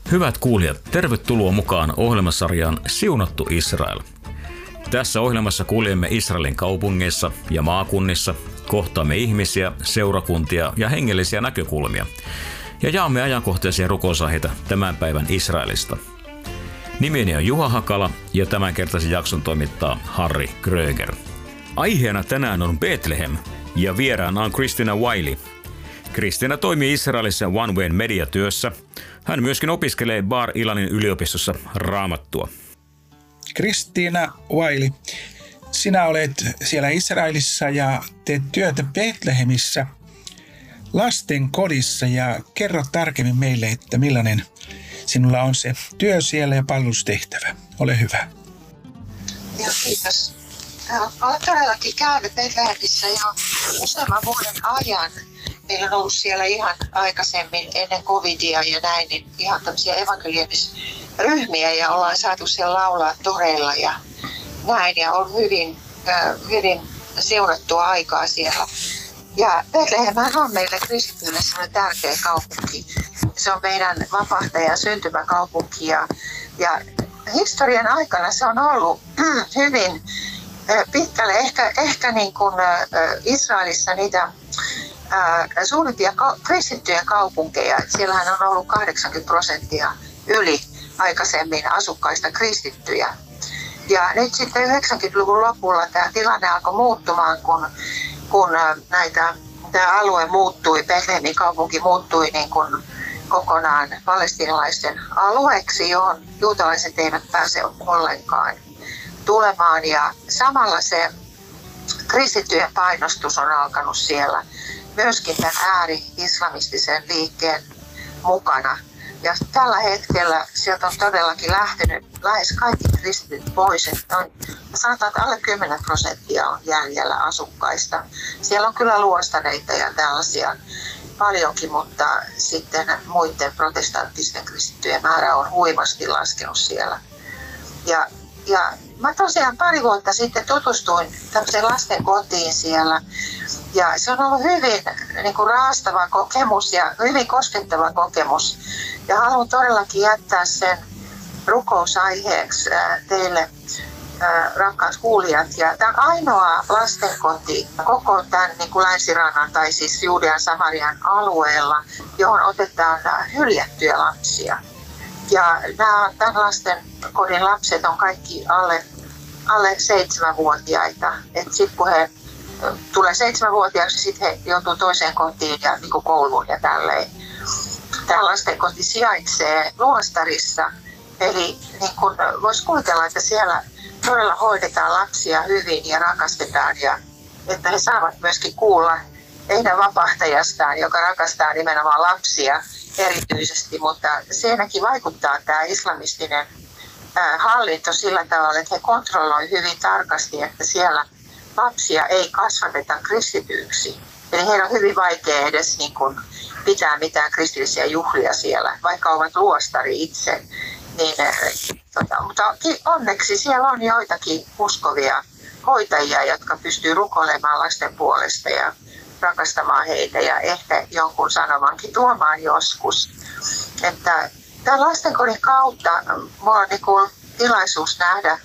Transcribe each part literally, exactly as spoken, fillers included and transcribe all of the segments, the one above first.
Hyvät kuulijat, tervetuloa mukaan ohjelmasarjaan Siunattu Israel. Tässä ohjelmassa kuljemme Israelin kaupungeissa ja maakunnissa, kohtaamme ihmisiä, seurakuntia ja hengellisiä näkökulmia ja jaamme ajankohtaisia rukousaiheita tämän päivän Israelista. Nimeni on Juha Hakala ja tämänkertaisen jakson toimittaa Harri Kröger. Aiheena tänään on Bethlehem ja vieraana on Christina Wiley. Christina toimii Israelissa One Way mediatyössä. Hän myöskin opiskelee Bar Ilanin yliopistossa raamattua. Christina Wiley, sinä olet siellä Israelissa ja teet työtä Bethlehemissä lasten kodissa ja kerro tarkemmin meille, että millainen sinulla on se työ siellä ja palvelustehtävä. Ole hyvä. Joo, kiitos. Olen todellakin käynyt Bethlehemissä jo useamman vuoden ajan. Meillä on ollut siellä ihan aikaisemmin ennen covidia ja näin, niin ihan tämmöisiä evankeliumisryhmiä ja ollaan saatu siellä laulaa toreilla ja näin ja on hyvin, hyvin seunattua aikaa siellä. Ja Bethlehem on meille kristityille sellainen tärkeä kaupunki. Se on meidän vapahtajan syntymäkaupunki ja, ja historian aikana se on ollut hyvin pitkälle ehkä, ehkä niin kuin Israelissa niitä Ää, suurimpia ka- kristittyjen kaupunkeja. Siellähän on ollut kahdeksankymmentä prosenttia yli aikaisemmin asukkaista kristittyjä. Ja nyt sitten yhdeksänkymmentäluvun lopulla tämä tilanne alkoi muuttumaan, kun, kun näitä, tämä alue muuttui, Bethlehemin kaupunki muuttui niin kuin kokonaan palestiinalaisten alueeksi, johon juutalaiset eivät pääse ollenkaan tulemaan. Ja samalla se kristittyjen painostus on alkanut siellä. Myöskin tämän ääri-islamistisen liikkeen mukana. Ja tällä hetkellä sieltä on todellakin lähtenyt lähes kaikki kristityt pois. Että on, sanotaan, että alle kymmenen prosenttia on jäljellä asukkaista. Siellä on kyllä luostareita ja tällaisia paljonkin, mutta sitten muiden protestanttisten kristittyjen määrä on huimasti laskenut siellä. Ja, ja mä tosiaan pari vuotta sitten tutustuin tämmöiseen lasten kotiin siellä. Ja se on ollut hyvin niin kuin raastava kokemus ja hyvin koskettava kokemus. Ja haluan todellakin jättää sen rukousaiheeksi teille, rakkaat kuulijat. Ja tämä on ainoa lastenkoti koko tämän niin kuin Länsirannan tai siis Juudean Samarian alueella, johon otetaan hyljättyjä lapsia. Ja nämä, tämän lastenkodin lapset on kaikki alle, alle seitsemänvuotiaita. Et sit kun he tulee seitsemänvuotiaaksi, sitten he joutuu toiseen kotiin ja niin kuin kouluun ja tälleen. Tämä lastenkoti sijaitsee luostarissa, eli niin kuin voisi kuvitella, että siellä todella hoidetaan lapsia hyvin ja rakastetaan ja että he saavat myöskin kuulla heidän vapahtajastaan, joka rakastaa nimenomaan lapsia erityisesti, mutta siinäkin vaikuttaa tämä islamistinen hallinto sillä tavalla, että he kontrolloivat hyvin tarkasti, että siellä lapsia ei kasvateta kristityiksi. Eli heillä on hyvin vaikea edes niin kuin pitää mitään kristillisiä juhlia siellä, vaikka ovat luostari itse. Niin, tota, mutta onneksi siellä on joitakin uskovia hoitajia, jotka pystyy rukoilemaan lasten puolesta ja rakastamaan heitä ja ehkä jonkun sanomankin tuomaan joskus. Että tämän lastenkodin kautta minulla on niin kuin tilaisuus nähdä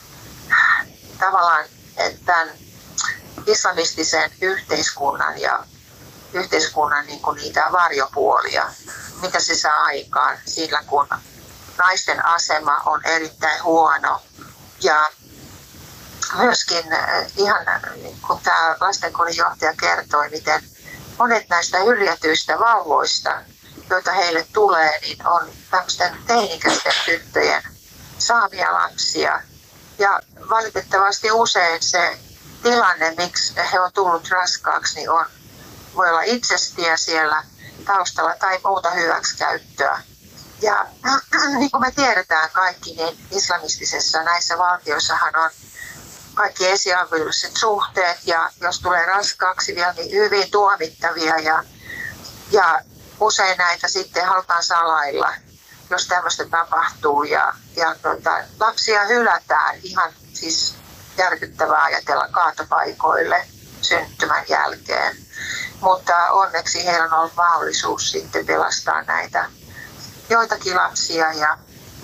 tavallaan tämän islamistisen yhteiskunnan ja yhteiskunnan niin kuin niitä varjopuolia, mitä se saa aikaan sillä, kun naisten asema on erittäin huono. Ja myöskin ihan kun tämä lastenkodin johtaja kertoi, miten monet näistä hyljätyistä vauvoista, joita heille tulee, niin on tämmöisten teinikäisten tyttöjen saamia lapsia. Ja valitettavasti usein se tilanne, miksi he on tullut raskaaksi, niin on, voi olla itsestiä siellä taustalla tai muuta hyväksikäyttöä. Ja niin kuin me tiedetään kaikki, niin islamistisessa näissä valtioissahan on kaikki esiaviolliset suhteet ja jos tulee raskaaksi vielä, niin hyvin tuomittavia ja, ja usein näitä sitten halutaan salailla, jos tämmöistä tapahtuu ja, ja tota, lapsia hylätään ihan siis järkyttävää ajatella kaatopaikoille syntymän jälkeen. Mutta onneksi heillä on ollut mahdollisuus sitten pelastaa näitä joitakin lapsia ja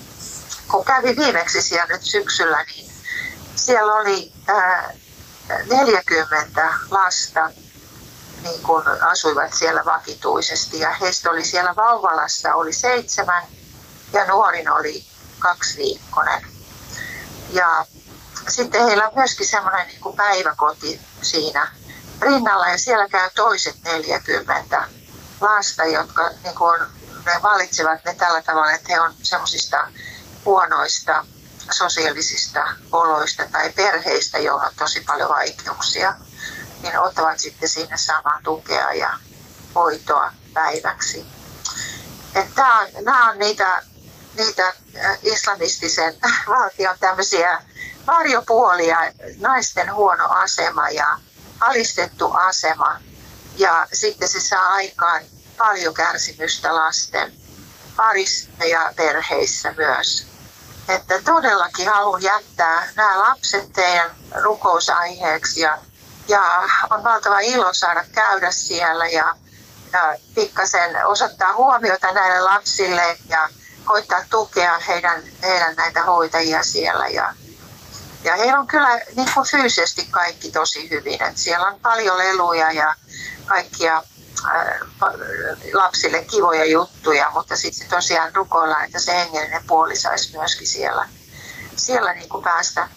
kun kävin viimeksi siellä nyt syksyllä, niin siellä oli ää, neljäkymmentä lasta, niin kun asuivat siellä vakituisesti ja heistä oli siellä vauvalasta oli seitsemän ja nuorin oli kaksiviikkoinen. Ja sitten heillä on myöskin semmoinen niin kuin päiväkoti siinä rinnalla ja siellä käy toiset neljäkymmentä lasta, jotka niin kuin, ne valitsevat ne tällä tavalla, että he on semmoisista huonoista sosiaalisista oloista tai perheistä, joilla on tosi paljon vaikeuksia, niin ottavat sitten sinne samaa tukea ja hoitoa päiväksi. Nämä on, nämä on niitä, niitä islamistisen valtion tämmöisiä varjopuolia, naisten huono asema ja alistettu asema ja sitten se saa aikaan paljon kärsimystä lasten parissa ja perheissä myös. Että todellakin haluan jättää nämä lapset teidän rukousaiheeksi ja, ja on valtava ilo saada käydä siellä ja, ja pikkasen osoittaa huomiota näille lapsille ja koittaa tukea heidän, heidän näitä hoitajia siellä. Ja, ja heillä on kyllä niin kuin fyysisesti kaikki tosi hyvin. Että siellä on paljon leluja ja kaikkia ää, lapsille kivoja juttuja, mutta sitten tosiaan rukoillaan, että se hengellinen puoli saisi myöskin siellä, siellä niin kuin päästä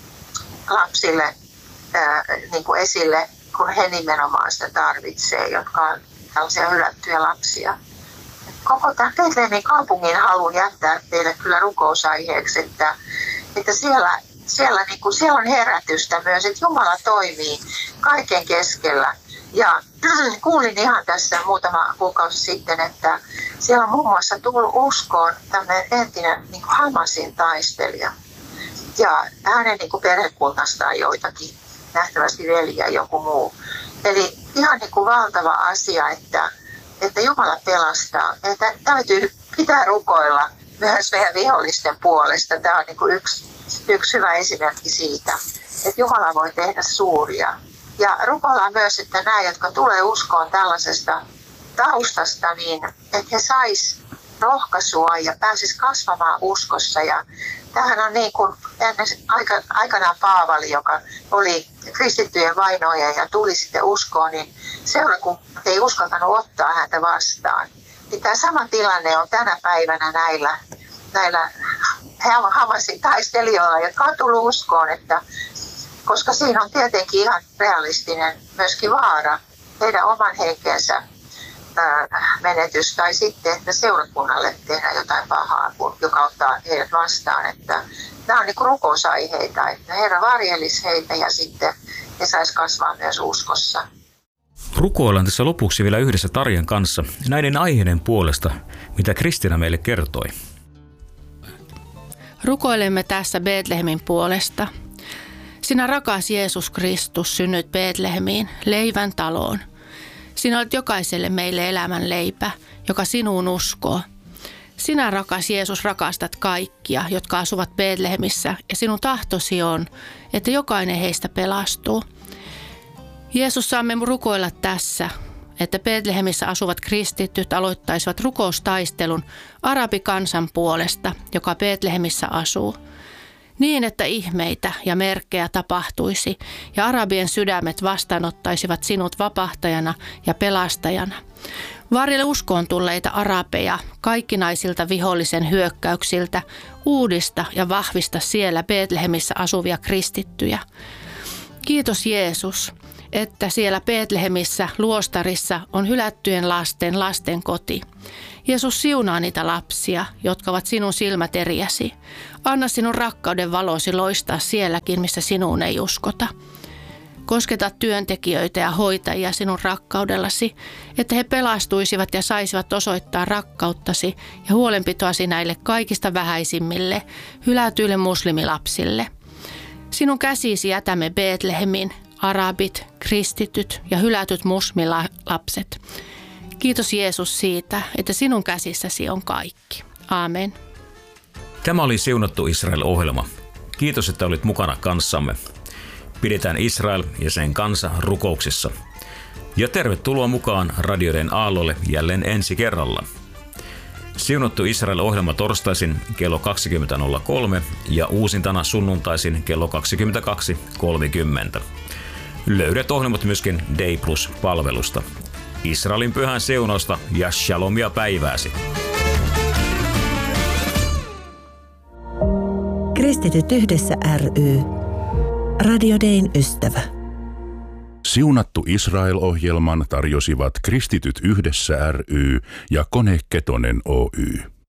lapsille ää, niin kuin esille, kun he nimenomaan sitä tarvitsee, jotka on tällaisia hylättyjä lapsia. Koko tämän Betlehemin kaupungin haluan jättää teille kyllä rukousaiheeksi, että, että siellä, siellä, niin kuin, siellä on herätystä myös, että Jumala toimii kaiken keskellä. Ja kuulin ihan tässä muutama kuukausi sitten, että siellä on muun muassa tullut uskoon tämmöinen entinen niin kuin Hamasin taistelija. Ja hänen niin kuin perhekunnastaan joitakin, nähtävästi veliä joku muu. Eli ihan niin kuin valtava asia, että, että Jumala pelastaa. Että täytyy pitää rukoilla myös meidän vihollisten puolesta. Tämä on niin kuin yksi, yksi hyvä esimerkki siitä, että Jumala voi tehdä suuria. Ja rukoillaan myös, että nämä, jotka tulee uskoon tällaisesta taustasta, niin että he sais rohkaisua ja pääsis kasvamaan uskossa. Ja tämähän on niin kuin ennen aika, aikanaan Paavali, joka oli kristittyjen vainoja ja tuli sitten uskoon, niin seurakunnat ei uskaltanut ottaa häntä vastaan. Niin tämä sama tilanne on tänä päivänä näillä, näillä Hamasin taistelijoilla, jotka on tullut uskoon, että koska siinä on tietenkin ihan realistinen myöskin vaara heidän oman henkensä menetys tai sitten, että seurakunnalle tehdään jotain pahaa, joka ottaa heidät vastaan. Että nämä on niin kuin rukousaiheita, että Herra varjelisi heitä ja sitten he saisi kasvaa myös uskossa. Rukoillaan tässä lopuksi vielä yhdessä Tarjan kanssa näiden aiheiden puolesta, mitä Kristiina meille kertoi. Rukoilemme tässä Betlehemin puolesta. Sinä rakas Jeesus Kristus synnyit Betlehemiin, leivän taloon. Sinä olet jokaiselle meille elämän leipä, joka sinuun uskoo. Sinä rakas Jeesus rakastat kaikkia, jotka asuvat Betlehemissä, ja sinun tahtosi on, että jokainen heistä pelastuu. Jeesus, saamme rukoilla tässä, että Betlehemissä asuvat kristityt aloittaisivat rukoustaistelun arabikansan puolesta, joka Betlehemissä asuu. Niin, että ihmeitä ja merkkejä tapahtuisi ja arabien sydämet vastaanottaisivat sinut vapahtajana ja pelastajana. Varjele uskoon tulleita arabeja kaikkinaisilta vihollisen hyökkäyksiltä, uudista ja vahvista siellä Betlehemissä asuvia kristittyjä. Kiitos Jeesus, että siellä Betlehemissä luostarissa on hylättyjen lasten lasten koti. Jeesus, siunaa niitä lapsia, jotka ovat sinun silmäteriäsi. Anna sinun rakkauden valosi loistaa sielläkin, missä sinuun ei uskota. Kosketa työntekijöitä ja hoitajia sinun rakkaudellasi, että he pelastuisivat ja saisivat osoittaa rakkauttasi ja huolenpitoasi näille kaikista vähäisimmille, hylätyille muslimilapsille. Sinun käsisi jätämme Betlehemin, arabit, kristityt ja hylätyt muslimilapset. Kiitos Jeesus siitä, että sinun käsissäsi on kaikki. Aamen. Tämä oli Siunattu Israel-ohjelma. Kiitos, että olit mukana kanssamme. Pidetään Israel ja sen kansa rukouksissa. Ja tervetuloa mukaan radioiden aallolle jälleen ensi kerralla. Siunattu Israel-ohjelma torstaisin kello kaksikymmentä nolla kolme ja uusintana sunnuntaisin kello kaksikymmentäkaksi kolmekymmentä. Löydät ohjelmat myöskin Day Plus-palvelusta. Israelin pyhän siunausta ja shalomia päivääsi. Kristityt yhdessä ry. Radio Dayn ystävä. Siunattu Israel-ohjelman tarjosivat Kristityt yhdessä ry ja Kone Ketonen Oy.